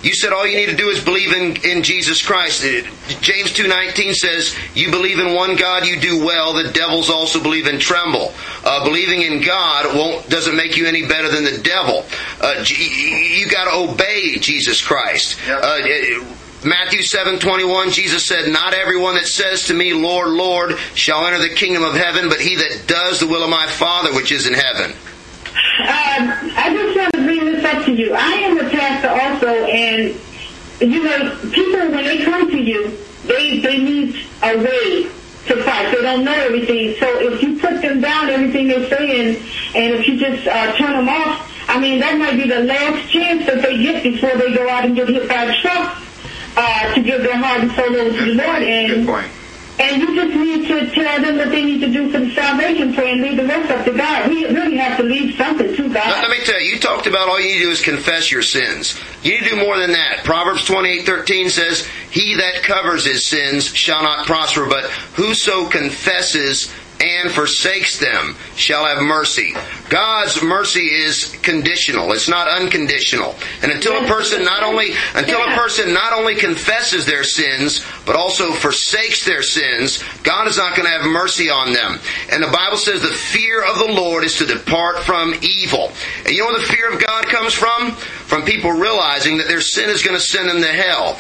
You said all you need to do is believe in Jesus Christ. James 2:19 says, you believe in one God, you do well. The devils also believe and tremble. Believing in God doesn't make you any better than the devil. You got to obey Jesus Christ. Yep. Matthew 7:21, Jesus said, not everyone that says to me, Lord, Lord, shall enter the kingdom of heaven, but he that does the will of my Father which is in heaven. I just want to bring this up to you. I am a pastor also, and people, when they come to you, they need a way to Christ. They don't know everything. So if you put them down, everything they're saying, and if you just turn them off, that might be the last chance that they get before they go out and get hit by a truck to give their heart and soul over to the Lord. Good point. And you just need to tell them what they need to do for the salvation prayer and leave the rest up to God. We really have to leave something to God. Let me tell you, you talked about all you need to do is confess your sins. You need to do more than that. Proverbs 28:13 says, he that covers his sins shall not prosper, but whoso confesses and forsakes them shall have mercy. God's mercy is conditional. It's not unconditional. And until a person not only confesses their sins, but also forsakes their sins, God is not going to have mercy on them. And the Bible says the fear of the Lord is to depart from evil. And you know where the fear of God comes from? From people realizing that their sin is going to send them to hell.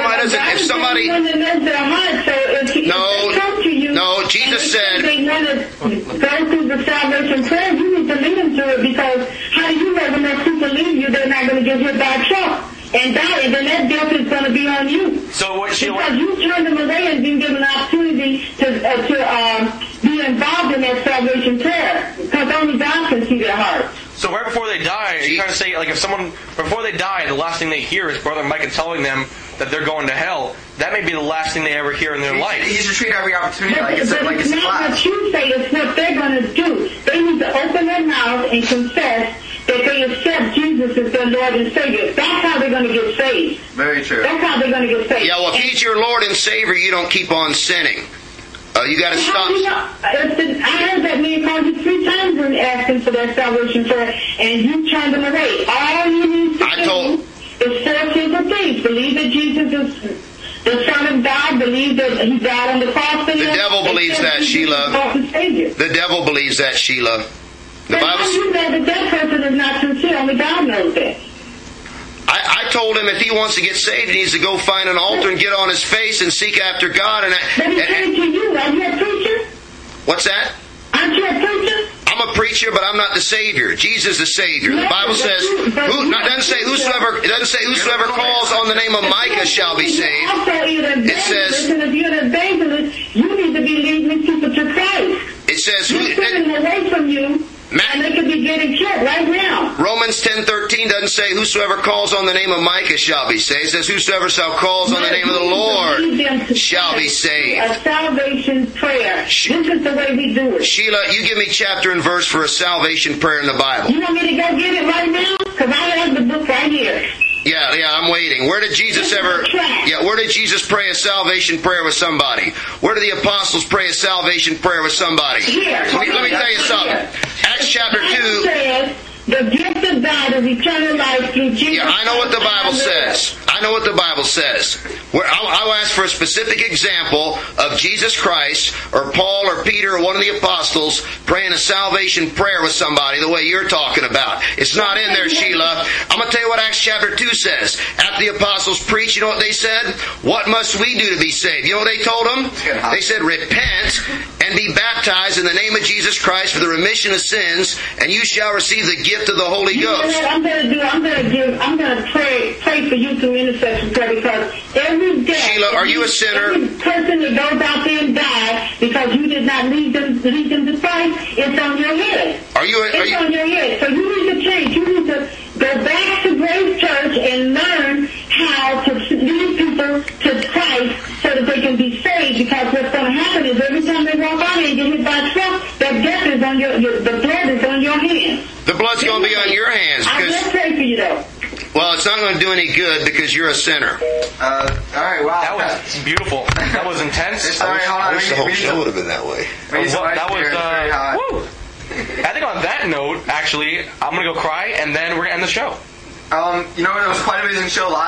No, Jesus said, want to go through the salvation prayer, you need to lead them to it, because how do you know when those people leave you, they're not going to get hit by a truck and die, and then that death is going to be on you. So what because you turned them away and didn't give them an opportunity to be involved in that salvation prayer, because only God can see their heart. So right before they die, you're trying to say, like, if someone, before they die, the last thing they hear is Brother Micah telling them that they're going to hell, that may be the last thing they ever hear in their life. You should treat every opportunity like it's not class. What you say, it's what they're going to do. They need to open their mouth and confess that they accept Jesus as their Lord and Savior. That's how they're going to get saved. Very true. That's how they're going to get saved. Yeah, well, if He's your Lord and Savior, you don't keep on sinning. You got to stop. I heard that man called you 3 times when asking for that salvation prayer, and you turned them away. All you need to do is 4 simple things. Believe that Jesus is the Son of God. Believe that He died on the cross for you. The devil believes that, Sheila. The devil believes that, Sheila. The Bible. You know that person is not sincere. Only God knows that. I told him if he wants to get saved, he needs to go find an altar and get on his face and seek after God. But he came to you. Are you a preacher? What's that? Aren't you a preacher? I'm a preacher, but I'm not the Savior. Jesus is the Savior. The Bible says, it doesn't say whosoever calls on the name of Micah shall be saved. It says, if you're an evangelist, you need to be leading people to Christ. It says, He's sitting away from you. And they could be getting killed right now. Romans 10:13 doesn't say whosoever calls on the name of Micah shall be saved. It says whosoever shall calls on the name of the Lord shall be saved. A salvation prayer. This is the way we do it. Sheila, you give me chapter and verse for a salvation prayer in the Bible. You want me to go get it right now? Because I have the book right here. Yeah, I'm waiting. Where did Jesus pray a salvation prayer with somebody? Where did the apostles pray a salvation prayer with somebody? Let me tell you something. Acts chapter 2. The gift of God is eternal life through Jesus. Yeah, I know what the Bible says. I'll ask for a specific example of Jesus Christ or Paul or Peter or one of the apostles praying a salvation prayer with somebody the way you're talking about. It's not in there, Sheila. I'm going to tell you what Acts chapter 2 says. After the apostles preached, you know what they said? What must we do to be saved? You know what they told them? They said, repent and be baptized in the name of Jesus Christ for the remission of sins, and you shall receive the gift of the Holy Ghost. I'm going to pray for you through intercession prayer, because every day, Sheila, are you a sinner? Every person that goes out there and dies because you did not lead them to Christ, it's on your head. It's on your head. So you need to change. You need to go back to Grace Church and learn how to lead people to Christ so that they can be saved, because what's going to happen is every time they walk out and get hit by a truck, that death is on the blood is on your hands. The blood's going to be on your hands. I will pray for you, though. Well, it's not going to do any good because you're a sinner. All right, wow. That was beautiful. That was intense. I wish the whole show would have been that way. That was, woo! I think on that note, actually, I'm going to go cry, and then we're going to end the show. It was quite an amazing show. Lots of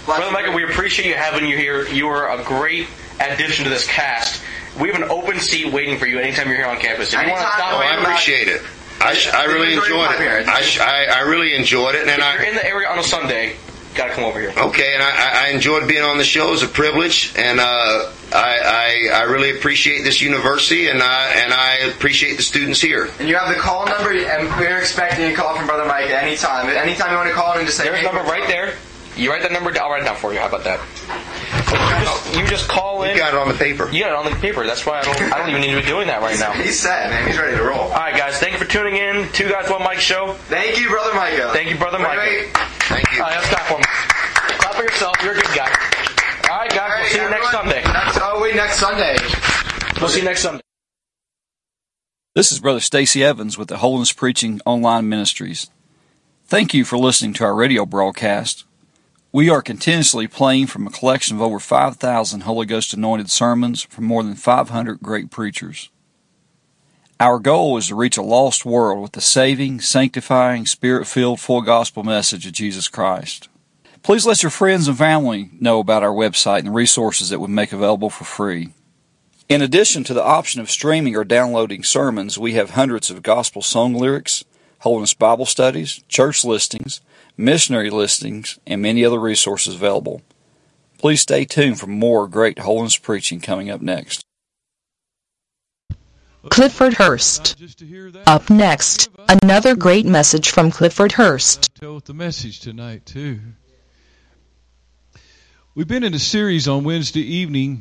Brother Michael, we appreciate you having you here. You are a great addition to this cast. We have an open seat waiting for you anytime you're here on campus. If you want to stop, I appreciate it. I really enjoyed it. I really enjoyed it. And if you're in the area on a Sunday, got to come over here. Okay, and I enjoyed being on the show. It's a privilege, and I really appreciate this university, and I appreciate the students here. And you have the call number, and we're expecting a call from Brother Mike at any time. Anytime you want to call in and just say, there's a number right there. You write that number down. I'll write it down for you. How about that? You just call in. You got it on the paper. You got it on the paper. That's why I don't even need to be doing that right now. He's set, man. He's ready to roll. All right, guys. Thank you for tuning in. Two Guys, One Mic show. Thank you, Brother Michael. Thank you, Brother Michael. Thank you. All right, let's clap for him. Clap for yourself. You're a good guy. All right, guys. We'll see you next Sunday. Next Sunday. We'll see you next Sunday. This is Brother Stacy Evans with the Holiness Preaching Online Ministries. Thank you for listening to our radio broadcast. We are continuously playing from a collection of over 5,000 Holy Ghost anointed sermons from more than 500 great preachers. Our goal is to reach a lost world with the saving, sanctifying, Spirit-filled, full gospel message of Jesus Christ. Please let your friends and family know about our website and the resources that we make available for free. In addition to the option of streaming or downloading sermons, we have hundreds of gospel song lyrics, Holiness Bible studies, church listings, missionary listings, and many other resources available. Please stay tuned for more great holiness preaching coming up next. Clifford Hurst. Up next, another great message from Clifford Hurst. Tell the message tonight, too. We've been in a series on Wednesday evening,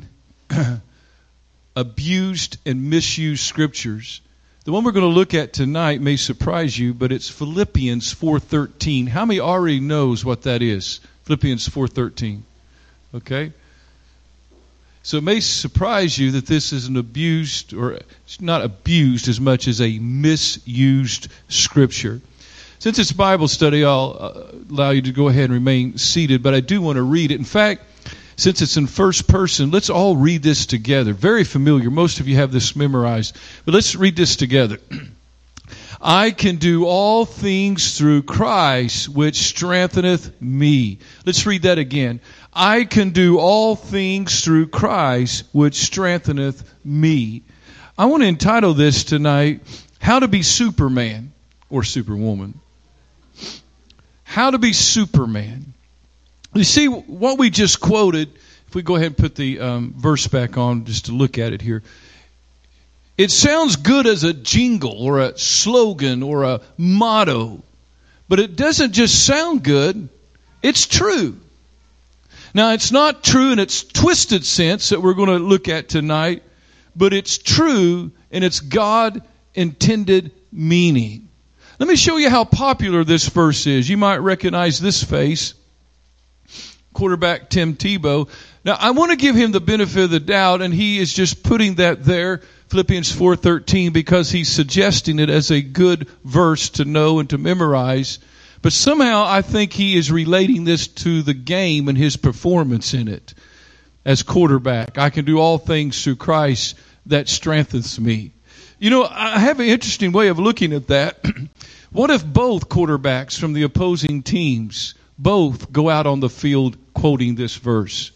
Abused and Misused Scriptures. The one we're going to look at tonight may surprise you, but it's Philippians 4:13. How many already knows what that is? Philippians 4:13. Okay? So it may surprise you that this is an abused, or it's not abused as much as a misused Scripture. Since it's Bible study, I'll allow you to go ahead and remain seated, but I do want to read it. In fact, since it's in first person, let's all read this together. Very familiar. Most of you have this memorized. But let's read this together. I can do all things through Christ, which strengtheneth me. Let's read that again. I can do all things through Christ, which strengtheneth me. I want to entitle this tonight, How to be Superman or Superwoman. How to be Superman. You see, what we just quoted, if we go ahead and put the verse back on just to look at it here, it sounds good as a jingle or a slogan or a motto, but it doesn't just sound good, it's true. Now, it's not true in its twisted sense that we're going to look at tonight, but it's true in its God-intended meaning. Let me show you how popular this verse is. You might recognize this face. Quarterback Tim Tebow. Now, I want to give him the benefit of the doubt, and he is just putting that there, Philippians 4:13, because he's suggesting it as a good verse to know and to memorize. But somehow I think he is relating this to the game and his performance in it as quarterback. I can do all things through Christ that strengthens me. You know, I have an interesting way of looking at that. What if both quarterbacks from the opposing teams both go out on the field quoting this verse?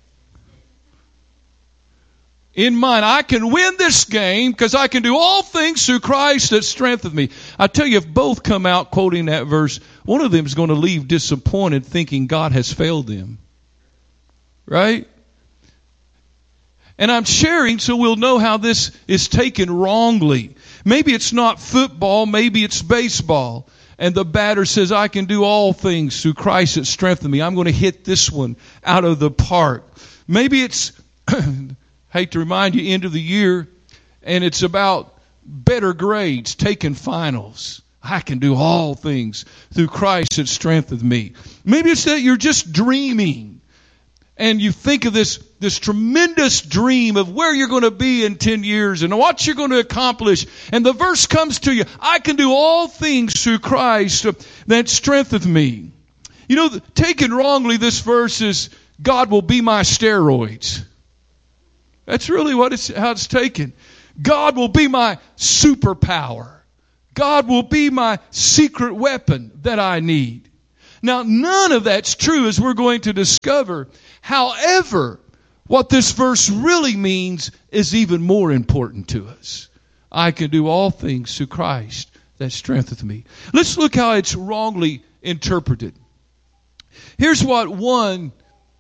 In mind, I can win this game because I can do all things through Christ that strengthens me. I tell you, if both come out quoting that verse, one of them is going to leave disappointed thinking God has failed them. Right? And I'm sharing so we'll know how this is taken wrongly. Maybe it's not football, maybe it's baseball. And the batter says, I can do all things through Christ that strengthens me. I'm going to hit this one out of the park. Maybe it's, hate to remind you, end of the year, and it's about better grades, taking finals. I can do all things through Christ that strengthens me. Maybe it's that you're just dreaming. And you think of this tremendous dream of where you're going to be in 10 years and what you're going to accomplish. And the verse comes to you, I can do all things through Christ that strengtheneth me. You know, taken wrongly, this verse is, God will be my steroids. That's really how it's taken. God will be my superpower. God will be my secret weapon that I need. Now, none of that's true, as we're going to discover. However, what this verse really means is even more important to us. I can do all things through Christ that strengtheneth me. Let's look how it's wrongly interpreted. Here's what one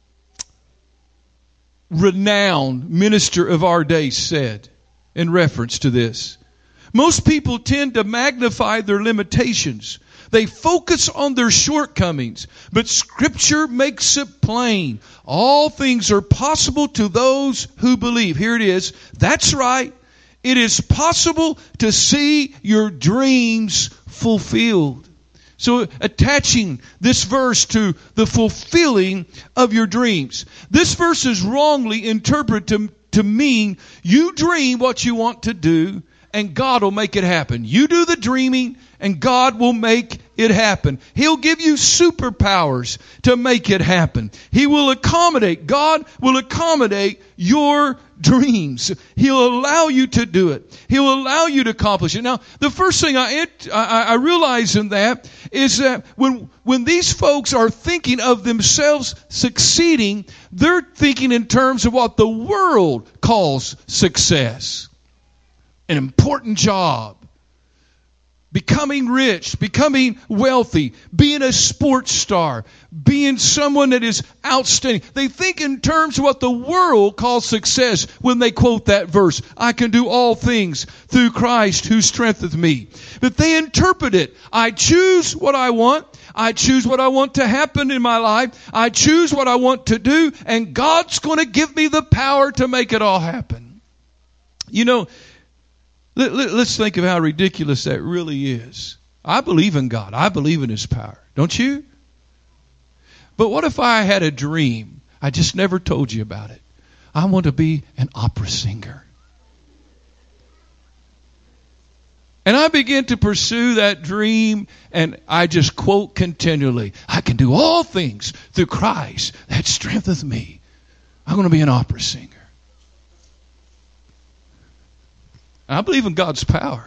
renowned minister of our day said in reference to this. Most people tend to magnify their limitations. They focus on their shortcomings, but Scripture makes it plain. All things are possible to those who believe. Here it is. That's right. It is possible to see your dreams fulfilled. So attaching this verse to the fulfilling of your dreams. This verse is wrongly interpreted to mean you dream what you want to do and God will make it happen. You do the dreaming and God will make it happen. He'll give you superpowers to make it happen. He will accommodate. God will accommodate your dreams. He'll allow you to do it. He'll allow you to accomplish it. Now, the first thing I realize in that is that when these folks are thinking of themselves succeeding, they're thinking in terms of what the world calls success. An important job, becoming rich, becoming wealthy, being a sports star, being someone that is outstanding. They think in terms of what the world calls success when they quote that verse. I can do all things through Christ who strengtheneth me. But they interpret it. I choose what I want. I choose what I want to happen in my life. I choose what I want to do. And God's going to give me the power to make it all happen. You know, let's think of how ridiculous that really is. I believe in God. I believe in His power. Don't you? But what if I had a dream? I just never told you about it. I want to be an opera singer. And I begin to pursue that dream, and I just quote continually, I can do all things through Christ that strengtheneth me. I'm going to be an opera singer. I believe in God's power.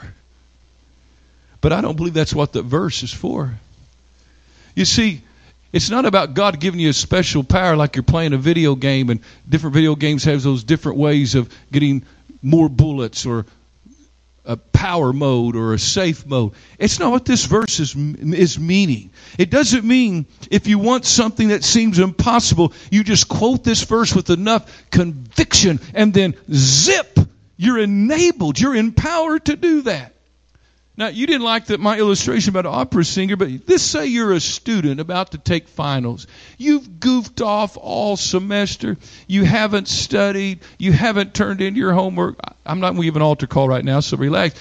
But I don't believe that's what the verse is for. You see, it's not about God giving you a special power like you're playing a video game, and different video games have those different ways of getting more bullets or a power mode or a safe mode. It's not what this verse is meaning. It doesn't mean if you want something that seems impossible, you just quote this verse with enough conviction and then zip. You're enabled. You're empowered to do that. Now, you didn't like my illustration about an opera singer, but let's say you're a student about to take finals. You've goofed off all semester. You haven't studied. You haven't turned in your homework. I'm not going to give an altar call right now, so relax.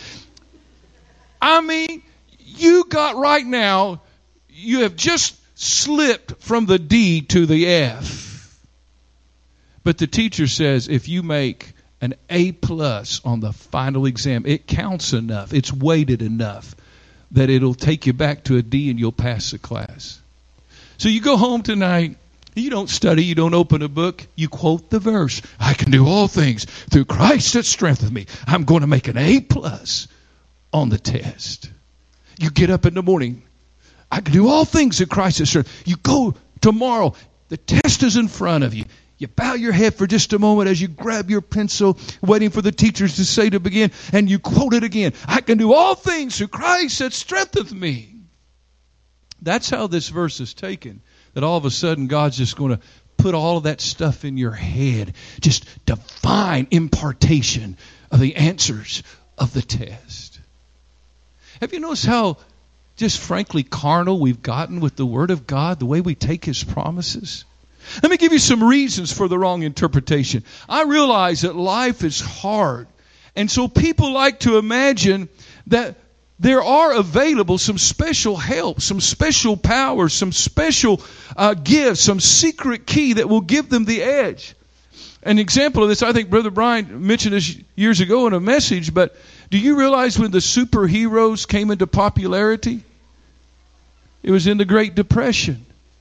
I mean, you got right now, you have just slipped from the D to the F. But the teacher says if you make an A+ on the final exam, it counts enough, it's weighted enough that it'll take you back to a D and you'll pass the class. So you go home tonight, you don't study, you don't open a book, you quote the verse. I can do all things through Christ that strengtheneth me. I'm going to make an A+ on the test. You get up in the morning. I can do all things through Christ that strengtheneth me. You go tomorrow, the test is in front of you. You bow your head for just a moment as you grab your pencil, waiting for the teachers to say to begin, and you quote it again. I can do all things through Christ that strengtheneth me. That's how this verse is taken. That all of a sudden God's just going to put all of that stuff in your head. Just divine impartation of the answers of the test. Have you noticed how just frankly carnal we've gotten with the Word of God, the way we take His promises? Let me give you some reasons for the wrong interpretation. I realize that life is hard. And so people like to imagine that there are available some special help, some special power, some special gifts, some secret key that will give them the edge. An example of this, I think Brother Brian mentioned this years ago in a message, but do you realize when the superheroes came into popularity? It was in the Great Depression.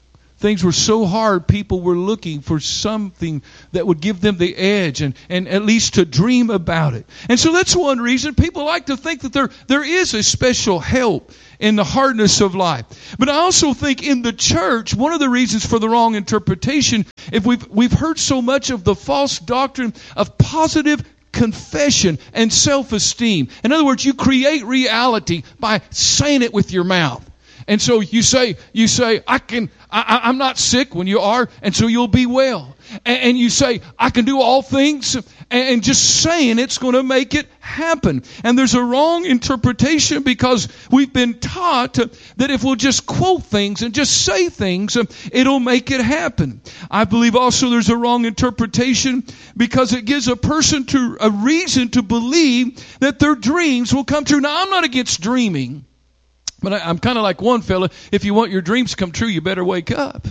things were so hard, people were looking for something that would give them the edge and at least to dream about it. And so that's one reason people like to think that there is a special help in the hardness of life. But I also think in the church, one of the reasons for the wrong interpretation, if we've heard so much of the false doctrine of positive confession and self-esteem. In other words, you create reality by saying it with your mouth. And so you say, I'm not sick when you are, and so you'll be well. And you say, I can do all things, and just saying it's going to make it happen. And there's a wrong interpretation because we've been taught that if we'll just quote things and just say things, it'll make it happen. I believe also there's a wrong interpretation because it gives a person a reason to believe that their dreams will come true. Now, I'm not against dreaming. But I'm kind of like one fella, if you want your dreams to come true, you better wake up.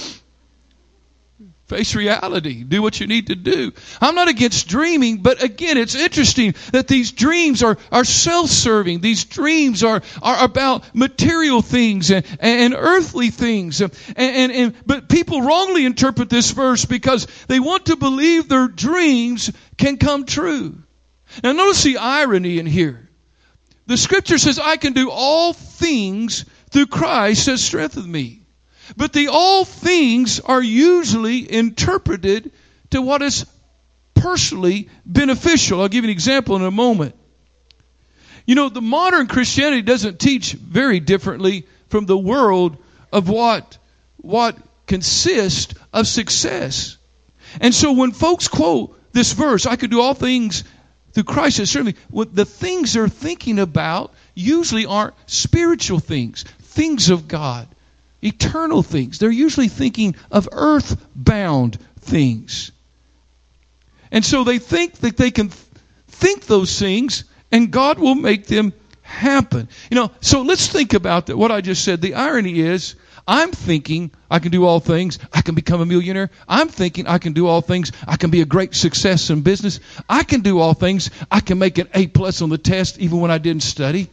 Face reality. Do what you need to do. I'm not against dreaming, but again, it's interesting that these dreams are self-serving. These dreams are about material things and earthly things. But people wrongly interpret this verse because they want to believe their dreams can come true. Now notice the irony in here. The scripture says, I can do all things through Christ that strengtheneth me. But the all things are usually interpreted to what is personally beneficial. I'll give you an example in a moment. You know, the modern Christianity doesn't teach very differently from the world of what consists of success. And so when folks quote this verse, I can do all things through Christ, certainly what the things they're thinking about usually aren't spiritual things of God, eternal things. They're usually thinking of earth-bound things. And so they think that they can think those things and God will make them happen. You know, so let's think about that. What I just said. The irony is, I'm thinking I can do all things. I can become a millionaire. I'm thinking I can do all things. I can be a great success in business. I can do all things. I can make an A+ on the test even when I didn't study.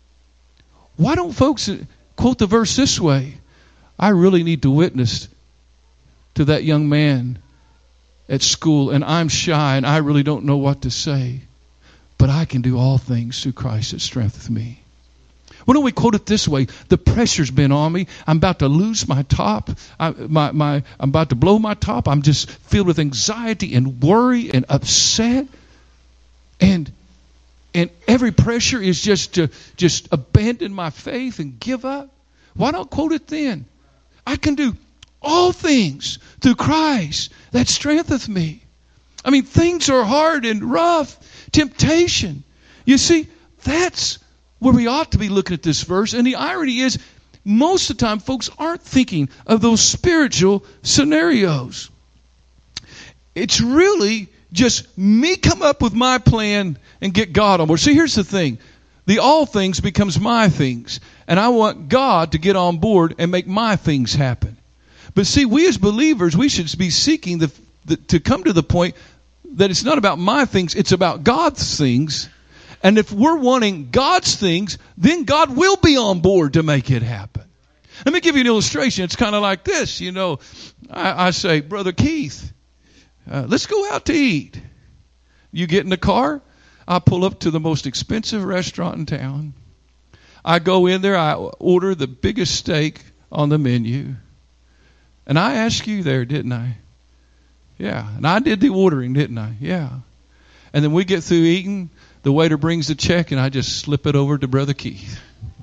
Why don't folks quote the verse this way? I really need to witness to that young man at school, and I'm shy, and I really don't know what to say. But I can do all things through Christ that strengtheneth me. Why don't we quote it this way? The pressure's been on me. I'm about to lose my top. I'm about to blow my top. I'm just filled with anxiety and worry and upset. And every pressure is just to abandon my faith and give up. Why not quote it then? I can do all things through Christ that strengtheneth me. I mean, things are hard and rough. Temptation. You see, that's where we ought to be looking at this verse. And the irony is, most of the time, folks aren't thinking of those spiritual scenarios. It's really just me come up with my plan and get God on board. See, here's the thing. The all things becomes my things. And I want God to get on board and make my things happen. But see, we as believers, we should be seeking to come to the point that it's not about my things, it's about God's things. And if we're wanting God's things, then God will be on board to make it happen. Let me give you an illustration. It's kind of like this. You know, I say, Brother Keith, let's go out to eat. You get in the car. I pull up to the most expensive restaurant in town. I go in there. I order the biggest steak on the menu. And I asked you there, didn't I? Yeah. And I did the ordering, didn't I? Yeah. And then we get through eating. The waiter brings the check, and I just slip it over to Brother Keith.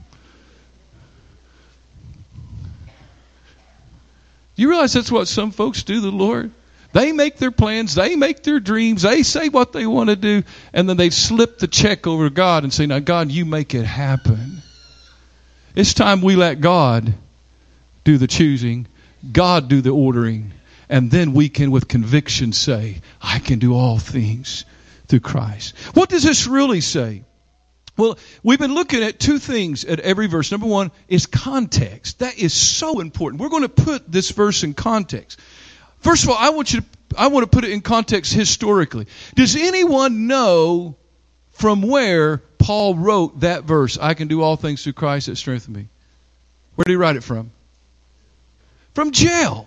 You realize that's what some folks do to the Lord? They make their plans, they make their dreams, they say what they want to do, and then they slip the check over to God and say, now, God, you make it happen. It's time we let God do the choosing, God do the ordering, and then we can, with conviction, say, I can do all things through Christ. What does this really say? Well, we've been looking at two things at every verse. Number one is context. That is so important. We're going to put this verse in context. First of all, I want to put it in context historically. Does anyone know from where Paul wrote that verse? I can do all things through Christ that strengthens me. Where did he write it from? from jail.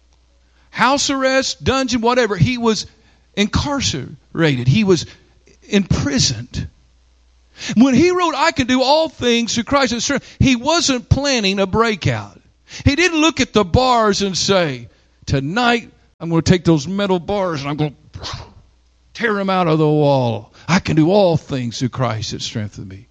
House arrest, dungeon, whatever. He was incarcerated. He was imprisoned. When he wrote, I can do all things through Christ that strengthens me, he wasn't planning a breakout. He didn't look at the bars and say, tonight I'm going to take those metal bars and I'm going to tear them out of the wall. I can do all things through Christ that strengthens me.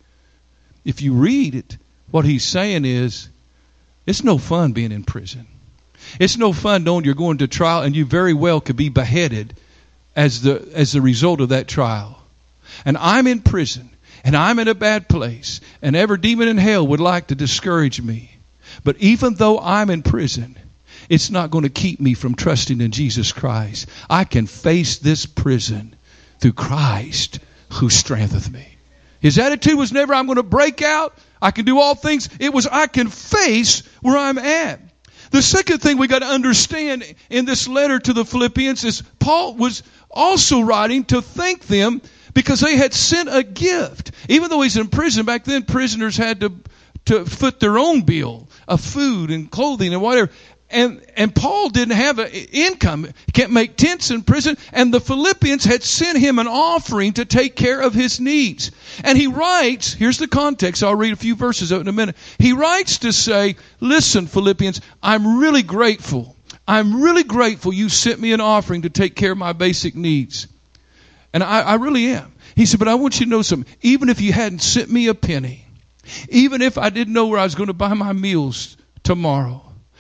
If you read it, what he's saying is, it's no fun being in prison. It's no fun knowing you're going to trial and you very well could be beheaded as the result of that trial. And I'm in prison and I'm in a bad place and every demon in hell would like to discourage me. But even though I'm in prison, it's not going to keep me from trusting in Jesus Christ. I can face this prison through Christ who strengtheneth me. His attitude was never, I'm going to break out. I can do all things. It was, I can face where I'm at. The second thing we got to understand in this letter to the Philippians is Paul was also writing to thank them because they had sent a gift. Even though he's in prison, back then prisoners had to foot their own bill of food and clothing and whatever. And Paul didn't have an income. He can't make tents in prison. And the Philippians had sent him an offering to take care of his needs. And he writes, here's the context. I'll read a few verses out in a minute. He writes to say, listen, Philippians, I'm really grateful. I'm really grateful you sent me an offering to take care of my basic needs. And I really am. He said, but I want you to know something. Even if you hadn't sent me a penny, even if I didn't know where I was going to buy my meals tomorrow,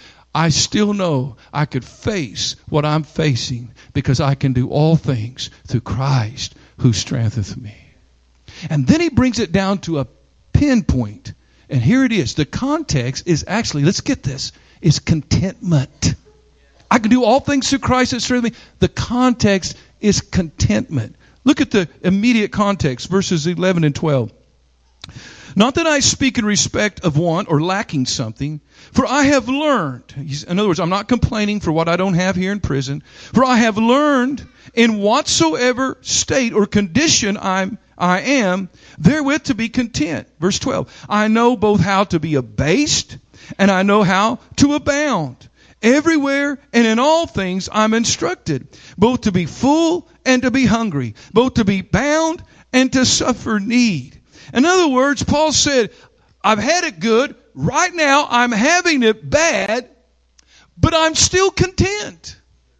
I still know I could face what I'm facing because I can do all things through Christ who strengtheneth me. And then he brings it down to a pinpoint. And here it is. The context is actually, let's get this, is contentment. I can do all things through Christ that strengthens me. The context is contentment. Look at the immediate context, verses 11 and 12. Not that I speak in respect of want or lacking something, for I have learned. In other words, I'm not complaining for what I don't have here in prison. For I have learned in whatsoever state or condition I am, therewith to be content. Verse 12. I know both how to be abased and I know how to abound. Everywhere and in all things I'm instructed, both to be full and to be hungry, both to be bound and to suffer need. In other words, Paul said, I've had it good. Right now, I'm having it bad, but I'm still content.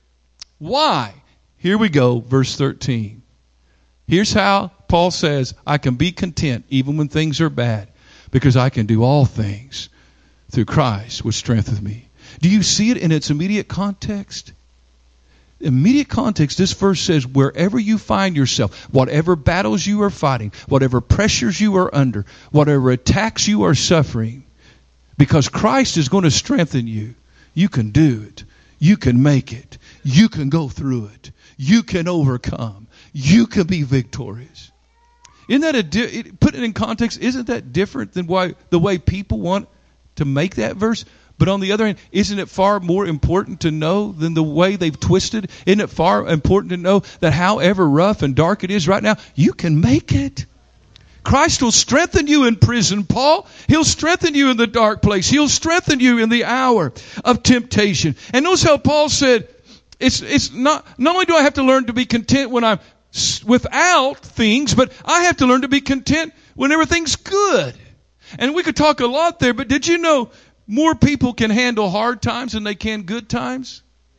Why? Here we go, verse 13. Here's how Paul says, I can be content even when things are bad, because I can do all things through Christ which strengtheneth me. Do you see it in its immediate context? Immediate context, this verse says, wherever you find yourself, whatever battles you are fighting, whatever pressures you are under, whatever attacks you are suffering, because Christ is going to strengthen you, you can do it. You can make it. You can go through it. You can overcome. You can be victorious. Isn't that put it in context, isn't that different than the way people want to make that verse? But on the other hand, isn't it far more important to know than the way they've twisted? Isn't it far important to know that however rough and dark it is right now, you can make it? Christ will strengthen you in prison, Paul. He'll strengthen you in the dark place. He'll strengthen you in the hour of temptation. And notice how Paul said, it's not only do I have to learn to be content when I'm without things, but I have to learn to be content when everything's good. And we could talk a lot there, but did you know more people can handle hard times than they can good times?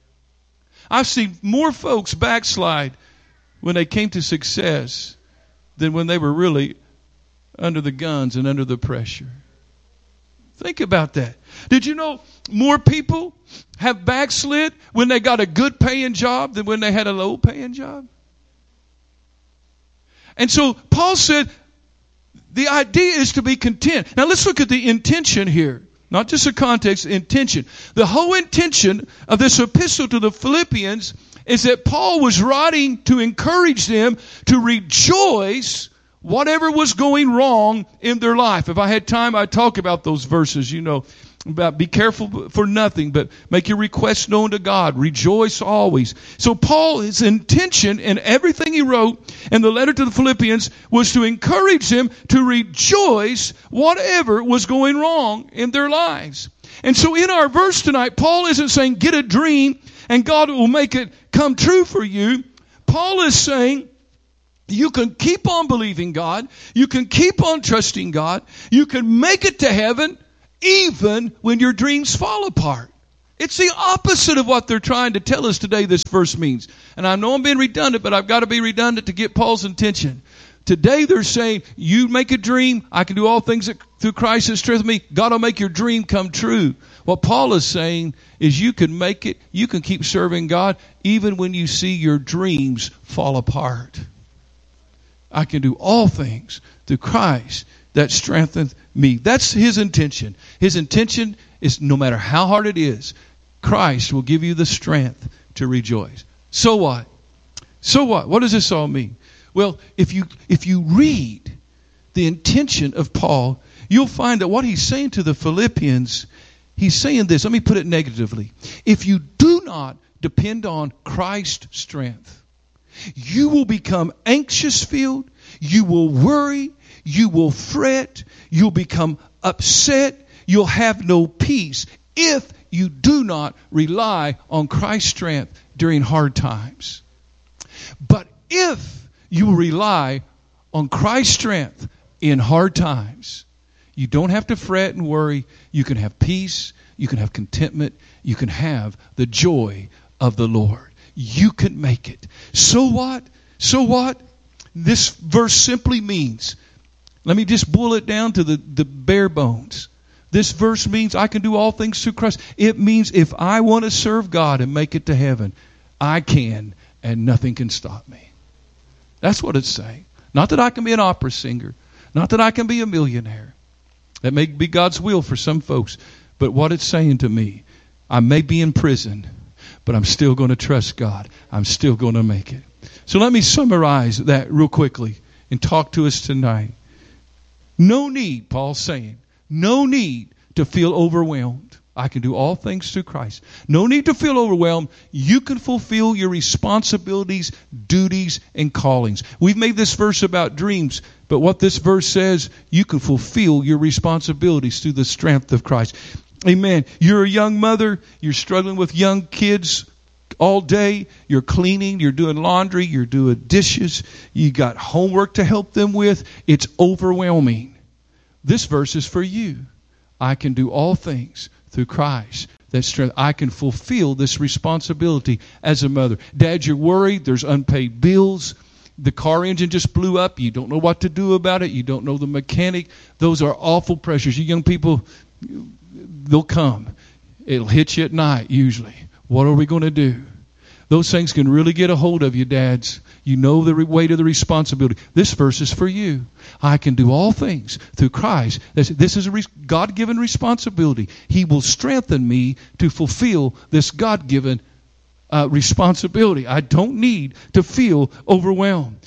I've seen more folks backslide when they came to success than when they were really under the guns and under the pressure. Think about that. Did you know more people have backslid when they got a good paying job than when they had a low paying job? And so Paul said the idea is to be content. Now let's look at the intention here. Not just the context, intention. The whole intention of this epistle to the Philippians is that Paul was writing to encourage them to rejoice whatever was going wrong in their life. If I had time, I'd talk about those verses, about be careful for nothing, but make your requests known to God. Rejoice always. So Paul's intention in everything he wrote in the letter to the Philippians was to encourage them to rejoice whatever was going wrong in their lives. And so in our verse tonight, Paul isn't saying get a dream and God will make it come true for you. Paul is saying you can keep on believing God. You can keep on trusting God. You can make it to heaven even when your dreams fall apart. It's the opposite of what they're trying to tell us today this verse means. And I know I'm being redundant, but I've got to be redundant to get Paul's intention. Today they're saying, you make a dream, I can do all things through Christ that strengthens me. God will make your dream come true. What Paul is saying is you can make it, you can keep serving God even when you see your dreams fall apart. I can do all things through Christ that strengthens me. That's his intention. His intention is no matter how hard it is, Christ will give you the strength to rejoice. So what? So what? What does this all mean? Well, if you read the intention of Paul, you'll find that what he's saying to the Philippians, he's saying this. Let me put it negatively. If you do not depend on Christ's strength, you will become anxious-filled, you will worry, you will fret, you'll become upset, you'll have no peace if you do not rely on Christ's strength during hard times. But if you rely on Christ's strength in hard times, you don't have to fret and worry. You can have peace. You can have contentment. You can have the joy of the Lord. You can make it. So what? So what? This verse simply means, let me just boil it down to the bare bones. This verse means I can do all things through Christ. It means if I want to serve God and make it to heaven, I can, and nothing can stop me. That's what it's saying. Not that I can be an opera singer. Not that I can be a millionaire. That may be God's will for some folks. But what it's saying to me, I may be in prison, but I'm still going to trust God. I'm still going to make it. So let me summarize that real quickly and talk to us tonight. No need, Paul's saying, no need to feel overwhelmed. I can do all things through Christ. No need to feel overwhelmed. You can fulfill your responsibilities, duties, and callings. We've made this verse about dreams, but what this verse says, you can fulfill your responsibilities through the strength of Christ. Amen. You're a young mother. You're struggling with young kids all day. You're cleaning. You're doing laundry. You're doing dishes. You got homework to help them with. It's overwhelming. This verse is for you. I can do all things through Christ that strength. I can fulfill this responsibility as a mother. Dad, you're worried. There's unpaid bills. The car engine just blew up. You don't know what to do about it. You don't know the mechanic. Those are awful pressures. You young people, they'll come. It'll hit you at night usually. What are we going to do? Those things can really get a hold of you, dads. You know the weight of the responsibility. This verse is for you. I can do all things through Christ. This is a God-given responsibility. He will strengthen me to fulfill this God-given responsibility. I don't need to feel overwhelmed.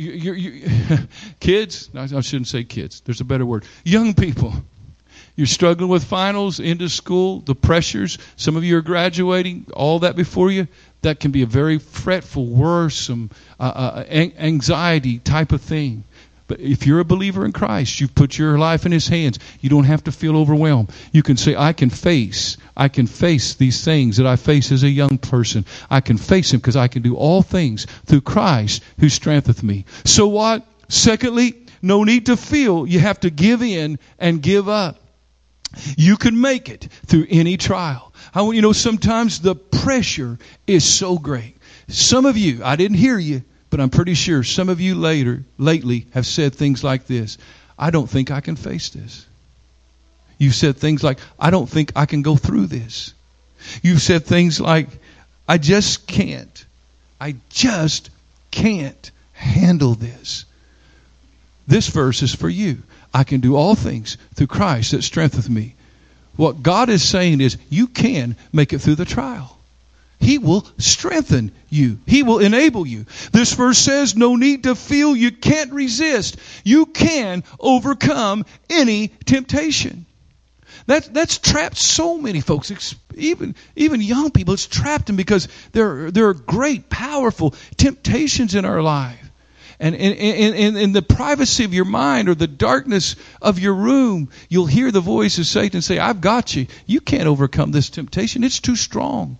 Kids, I shouldn't say kids. There's a better word. Young people. You're struggling with finals, into school, the pressures. Some of you are graduating, all that before you. That can be a very fretful, worrisome, anxiety type of thing. But if you're a believer in Christ, you've put your life in His hands. You don't have to feel overwhelmed. You can say, I can face these things that I face as a young person. I can face them because I can do all things through Christ who strengtheneth me. So what? Secondly, no need to feel you have to give in and give up. You can make it through any trial. Sometimes the pressure is so great. Some of you, I didn't hear you, but I'm pretty sure some of you lately have said things like this. I don't think I can face this. You've said things like, I don't think I can go through this. You've said things like, I just can't. I just can't handle this. This verse is for you. I can do all things through Christ that strengtheneth me. What God is saying is you can make it through the trial. He will strengthen you. He will enable you. This verse says no need to feel you can't resist. You can overcome any temptation. That's trapped so many folks, even young people. It's trapped them because there are great, powerful temptations in our life. And in the privacy of your mind or the darkness of your room, you'll hear the voice of Satan say, I've got you. You can't overcome this temptation. It's too strong.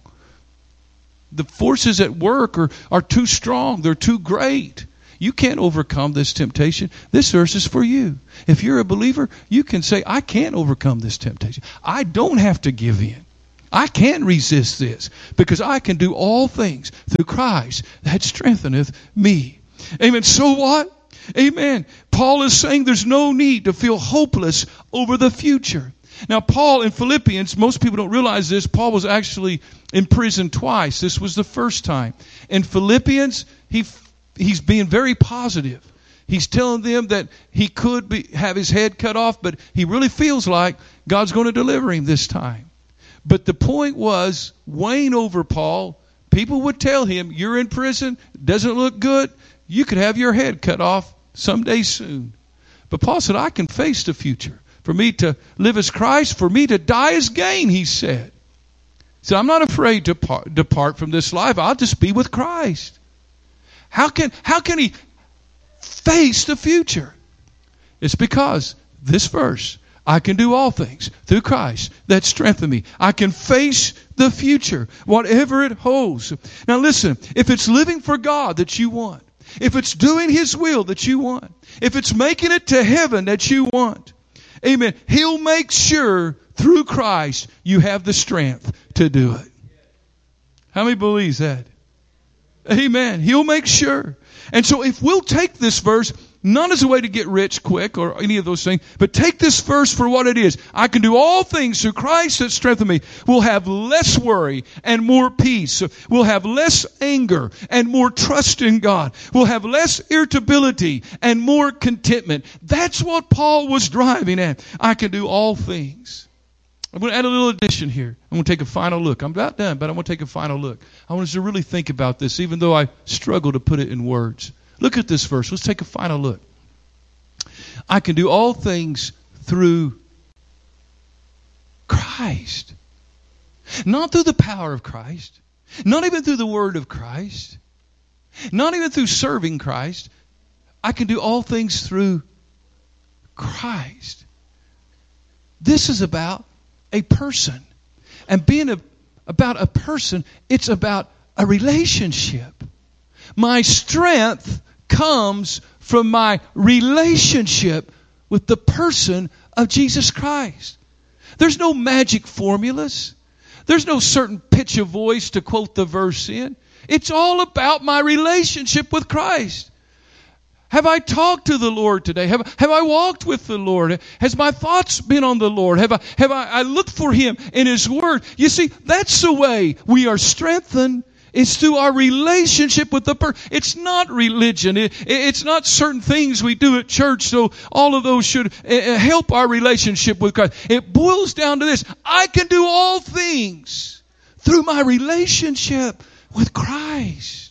The forces at work are too strong. They're too great. You can't overcome this temptation. This verse is for you. If you're a believer, you can say, I can't overcome this temptation. I don't have to give in. I can't resist this because I can do all things through Christ that strengtheneth me. Amen. So what? Amen. Paul is saying there's no need to feel hopeless over the future. Now, Paul in Philippians, most people don't realize this, Paul was actually in prison twice. This was the first time. In Philippians, he's being very positive. He's telling them that he could have his head cut off, but he really feels like God's going to deliver him this time. But the point was, weighing over Paul, people would tell him, you're in prison, doesn't look good, you could have your head cut off someday soon. But Paul said, I can face the future. For me to live as Christ, for me to die as gain, he said. So I'm not afraid to depart from this life. I'll just be with Christ. How can he face the future? It's because this verse, I can do all things through Christ that strengthen me. I can face the future, whatever it holds. Now listen, if it's living for God that you want, if it's doing His will that you want, if it's making it to heaven that you want, amen, He'll make sure through Christ you have the strength to do it. How many believes that? Amen. He'll make sure. And so if we'll take this verse, not as a way to get rich quick or any of those things, but take this verse for what it is. I can do all things through Christ that strengthen me. We'll have less worry and more peace. We'll have less anger and more trust in God. We'll have less irritability and more contentment. That's what Paul was driving at. I can do all things. I'm going to add a little addition here. I'm going to take a final look. I'm about done, but I'm going to take a final look. I want us to really think about this, even though I struggle to put it in words. Look at this verse. Let's take a final look. I can do all things through Christ. Not through the power of Christ. Not even through the word of Christ. Not even through serving Christ. I can do all things through Christ. This is about a person. And being about a person, it's about a relationship. My strength comes from my relationship with the person of Jesus Christ. There's no magic formulas. There's no certain pitch of voice to quote the verse in. It's all about my relationship with Christ. Have I talked to the Lord today? Have I walked with the Lord? Has my thoughts been on the Lord? Have I looked for Him in His Word? You see, that's the way we are strengthened. It's through our relationship with the person. It's not religion. It's not certain things we do at church, so all of those should help our relationship with Christ. It boils down to this. I can do all things through my relationship with Christ.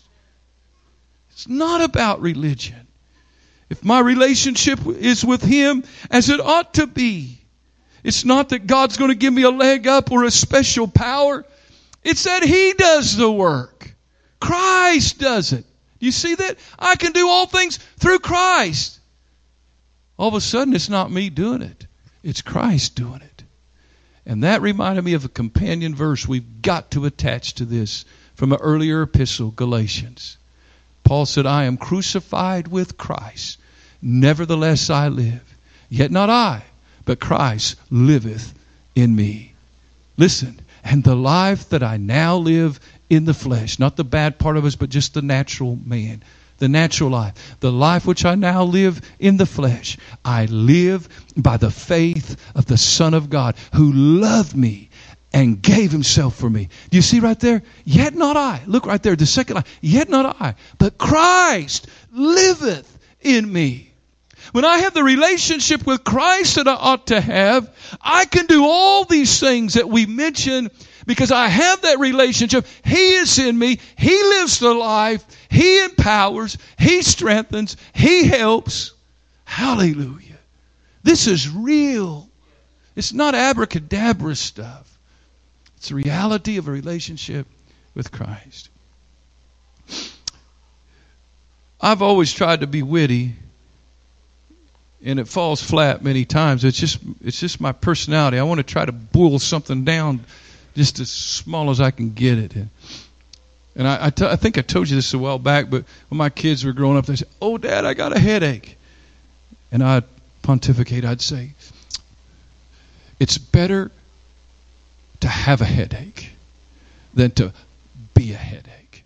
It's not about religion. If my relationship is with Him as it ought to be, it's not that God's going to give me a leg up or a special power. It's that He does the work. Christ does it. You see that? I can do all things through Christ. All of a sudden, it's not me doing it. It's Christ doing it. And that reminded me of a companion verse we've got to attach to this from an earlier epistle, Galatians. Paul said, I am crucified with Christ. Nevertheless I live. Yet not I, but Christ liveth in me. Listen, and the life that I now live in the flesh, not the bad part of us, but just the natural man, the natural life, the life which I now live in the flesh, I live by the faith of the Son of God who loved me and gave Himself for me. Do you see right there? Yet not I. Look right there, the second line. Yet not I, but Christ liveth in me. When I have the relationship with Christ that I ought to have, I can do all these things that we mentioned because I have that relationship. He is in me. He lives the life. He empowers. He strengthens. He helps. Hallelujah. This is real. It's not abracadabra stuff. It's the reality of a relationship with Christ. I've always tried to be witty, and it falls flat many times. It's just my personality. I want to try to boil something down just as small as I can get it. And I think I told you this a while back, but when my kids were growing up, they said, "Oh, Dad, I got a headache." And I'd pontificate. I'd say, it's better to have a headache than to be a headache.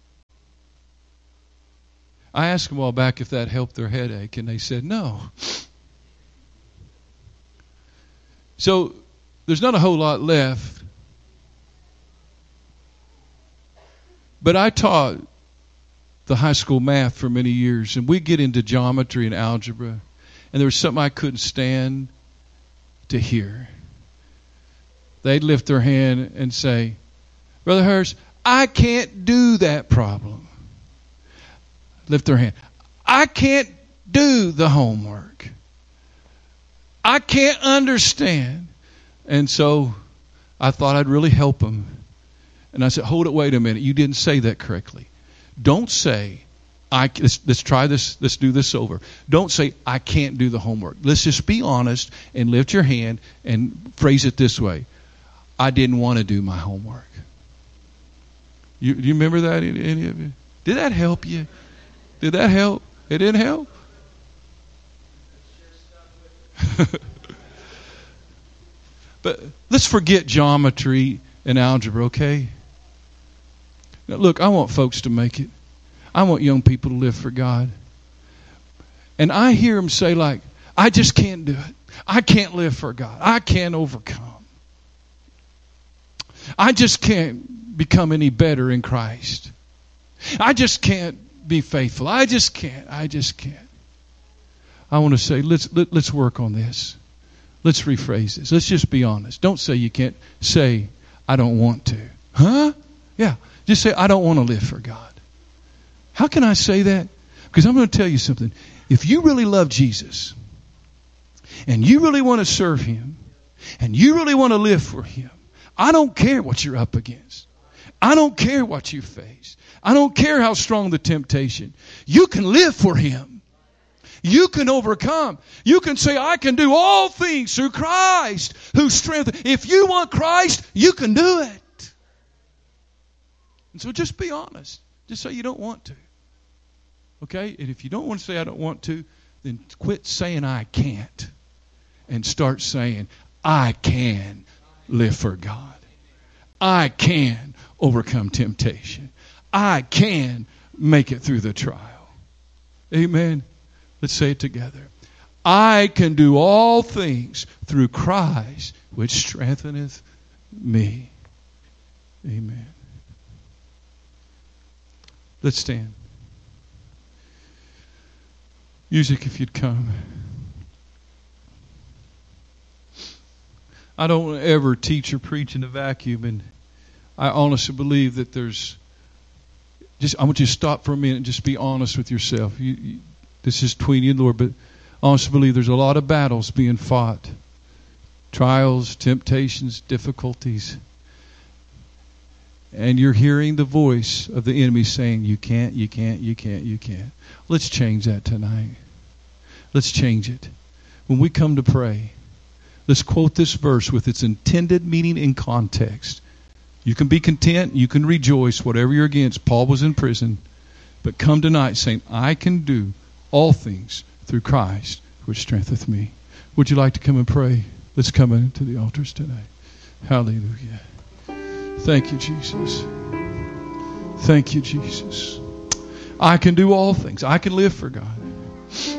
I asked them a while back if that helped their headache, and they said no. So there's not a whole lot left. But I taught the high school math for many years, and we get into geometry and algebra, and there was something I couldn't stand to hear. They'd lift their hand and say, "Brother Hurst, I can't do that problem." Lift their hand. "I can't do the homework. I can't understand." And so I thought I'd really help them. And I said, "Hold it, wait a minute. You didn't say that correctly. Don't say, let's try this, let's do this over. Don't say, I can't do the homework. Let's just be honest and lift your hand and phrase it this way. I didn't want to do my homework." You remember that, any of you? Did that help you? Did that help? It didn't help? But let's forget geometry and algebra, okay? Now, look, I want folks to make it. I want young people to live for God. And I hear them say, like, "I just can't do it. I can't live for God. I can't overcome. I just can't become any better in Christ. I just can't be faithful. I just can't. I want to say, let's work on this. Let's rephrase this. Let's just be honest. Don't say you can't. Say, I don't want to. Huh? Yeah. Just say, I don't want to live for God. How can I say that? Because I'm going to tell you something. If you really love Jesus, and you really want to serve Him, and you really want to live for Him, I don't care what you're up against. I don't care what you face. I don't care how strong the temptation. You can live for Him. You can overcome. You can say, I can do all things through Christ who strengthens. If you want Christ, you can do it. And so just be honest. Just say you don't want to. Okay? And if you don't want to say I don't want to, then quit saying I can't. And start saying, I can live for God. I can overcome temptation. I can make it through the trial. Amen. Let's say it together. I can do all things through Christ, which strengtheneth me. Amen. Let's stand. Music, if you'd come. I don't ever teach or preach in a vacuum, and I honestly believe that there's I want you to stop for a minute and just be honest with yourself. This is between you and the Lord, but I honestly believe there's a lot of battles being fought. Trials, temptations, difficulties. And you're hearing the voice of the enemy saying, you can't, you can't, you can't, you can't. Let's change that tonight. Let's change it. When we come to pray, let's quote this verse with its intended meaning and context. You can be content, you can rejoice, whatever you're against. Paul was in prison. But come tonight saying, I can do all things through Christ, which strengtheneth me. Would you like to come and pray? Let's come into the altars tonight. Hallelujah. Thank you, Jesus. Thank you, Jesus. I can do all things. I can live for God.